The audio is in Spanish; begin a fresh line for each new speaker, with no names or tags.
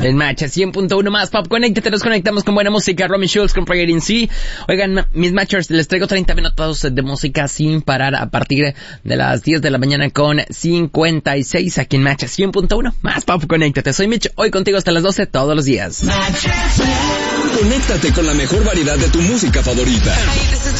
En Matcha 100.1 más Pop. Conéctate, nos conectamos con buena música. Romy Schulz con Prayer in Sea. Oigan, mis Matchers, les traigo 30 minutos de música sin parar a partir de las 10 de la mañana con 56 aquí en Matcha 100.1 más Pop. Conéctate, soy Mitch, hoy contigo hasta las 12 todos los días.
Conéctate con la mejor variedad de tu música favorita.